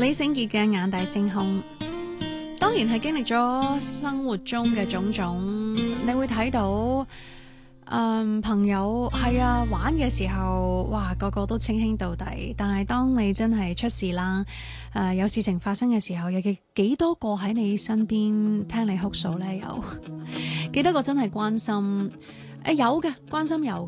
李聖傑嘅眼大星空，當然係經歷咗生活中嘅種種，你會睇到，朋友係啊，玩嘅時候，哇，個個都稱兄道弟，但係當你真係出事啦，有事情發生嘅時候，有幾多個喺你身邊聽你哭訴呢？有幾多個真係關心？有嘅關心有嘅。